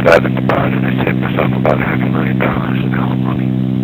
sat in the barn and I saved myself about $500,000 in alimony.